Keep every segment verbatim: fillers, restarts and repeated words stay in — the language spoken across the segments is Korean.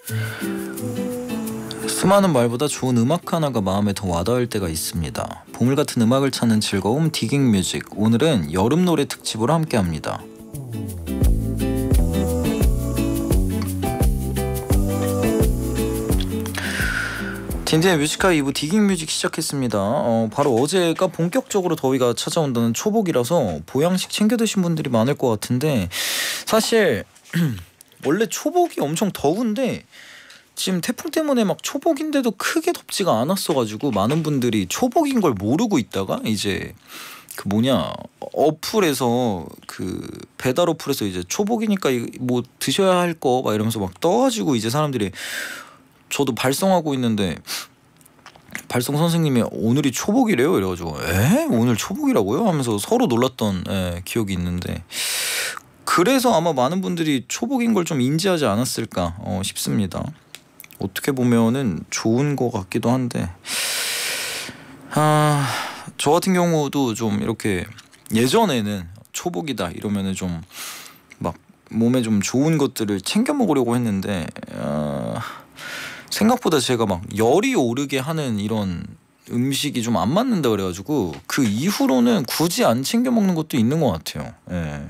수많은 말보다 좋은 음악 하나가 마음에 더 와닿을 때가 있습니다. 보물 같은 음악을 찾는 즐거움 디깅 뮤직. 오늘은 여름 노래 특집으로 함께합니다. 딘딘의 뮤지카 이 부 디깅 뮤직 시작했습니다. 어, 바로 어제가 본격적으로 더위가 찾아온다는 초복이라서 보양식 챙겨 드신 분들이 많을 것 같은데, 사실 원래 초복이 엄청 더운데 지금 태풍 때문에 막 초복인데도 크게 덥지가 않았어가지고 많은 분들이 초복인 걸 모르고 있다가 이제 그 뭐냐 어플에서 그 배달 어플에서 이제 초복이니까 뭐 드셔야 할 거 막 이러면서 막 떠가지고 이제 사람들이, 저도 발송하고 있는데 발송 선생님이 오늘이 초복이래요 이래가지고 에? 오늘 초복이라고요? 하면서 서로 놀랐던 에, 기억이 있는데, 그래서 아마 많은 분들이 초복인 걸 좀 인지하지 않았을까 어, 싶습니다. 어떻게 보면은 좋은 것 같기도 한데, 아, 저 같은 경우도 좀 이렇게 예전에는 초복이다 이러면은 좀 막 몸에 좀 좋은 것들을 챙겨 먹으려고 했는데, 아, 생각보다 제가 막 열이 오르게 하는 이런 음식이 좀 안 맞는다 그래가지고 그 이후로는 굳이 안 챙겨 먹는 것도 있는 것 같아요. 예.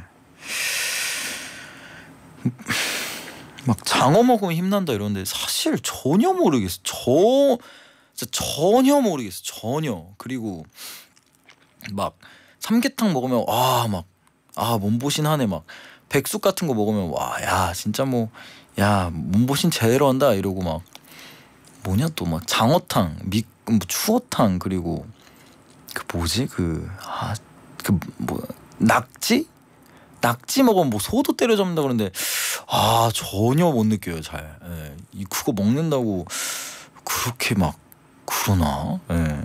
막 장어 먹으면 힘난다 이러는데 사실 전혀 모르겠어. 저 진짜 전혀 모르겠어. 전혀. 그리고 막 삼계탕 먹으면 아 막 아 몸보신하네. 막 백숙 같은 거 먹으면 와 야 진짜 뭐 야 몸보신 제대로 한다 이러고, 막 뭐냐 또 막 장어탕, 미 뭐 추어탕, 그리고 그 뭐지 그 아 그 뭐 낙지? 낙지 먹으면 뭐 소도 때려잡는다 그러는데 아 전혀 못 느껴요 잘. 예. 이 그거 먹는다고 그렇게 막 그러나? 예.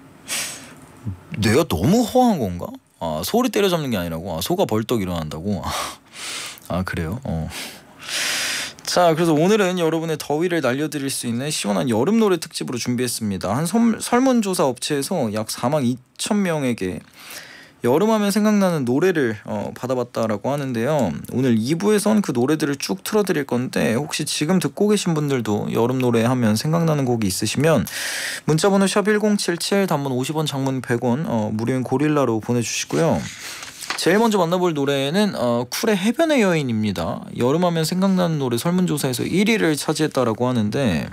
내가 너무 허한 건가? 아 소를 때려잡는 게 아니라고? 아 소가 벌떡 일어난다고? 아 그래요? 어. 자, 그래서 오늘은 여러분의 더위를 날려드릴 수 있는 시원한 여름 노래 특집으로 준비했습니다. 한 설, 설문조사 업체에서 약 사만 이천 명에게 여름하면 생각나는 노래를 어, 받아봤다라고 하는데요. 오늘 이 부에선 그 노래들을 쭉 틀어드릴 건데, 혹시 지금 듣고 계신 분들도 여름 노래 하면 생각나는 곡이 있으시면 문자번호 샵 일공칠칠, 단문 오십 원, 장문 백 원, 어, 무료인 고릴라로 보내주시고요. 제일 먼저 만나볼 노래는 어, 쿨의 해변의 여인입니다. 여름하면 생각나는 노래 설문조사에서 일 위를 차지했다라고 하는데,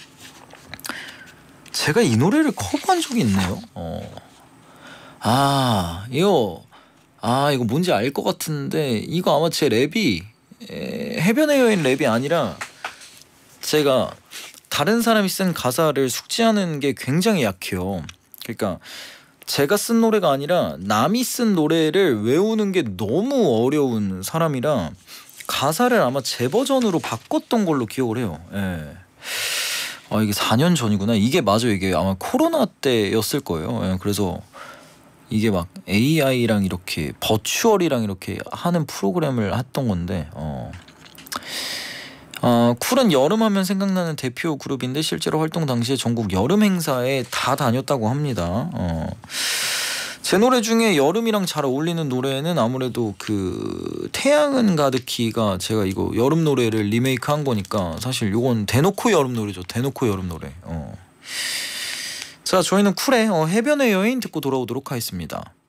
제가 이 노래를 커버한 적이 있네요. 어. 아 이거 아 이거 뭔지 알 것 같은데, 이거 아마 제 랩이 에, 해변의 여인 랩이 아니라 제가 다른 사람이 쓴 가사를 숙지하는 게 굉장히 약해요. 그러니까 제가 쓴 노래가 아니라 남이 쓴 노래를 외우는 게 너무 어려운 사람이라 가사를 아마 제 버전으로 바꿨던 걸로 기억을 해요. 예. 아 이게 사 년 전이구나. 이게 맞아요. 이게 아마 코로나 때였을 거예요. 예. 그래서 이게 막 에이아이랑 이렇게 버추얼이랑 이렇게 하는 프로그램을 했던 건데, 어. 어, 쿨은 여름하면 생각나는 대표 그룹인데 실제로 활동 당시에 전국 여름 행사에 다 다녔다고 합니다. 어. 제 노래 중에 여름이랑 잘 어울리는 노래는 아무래도 그 태양은 가득히가 제가 이거 여름 노래를 리메이크한 거니까 사실 요건 대놓고 여름 노래죠. 대놓고 여름 노래. 어. 자, 저희는 쿨의 어, 해변의 여인 듣고 돌아오도록 하겠습니다.